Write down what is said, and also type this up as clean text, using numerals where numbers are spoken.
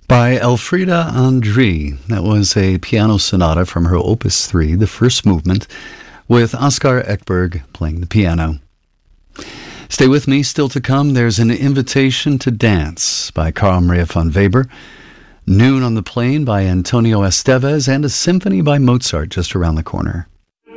By Elfriede André. That was a piano sonata from her Opus 3, the first movement, with Oskar Ekberg playing the piano. Stay with me. Still to come, there's an Invitation to Dance by Carl Maria von Weber, Noon on the Plain by Antonio Estevez, and a symphony by Mozart just around the corner.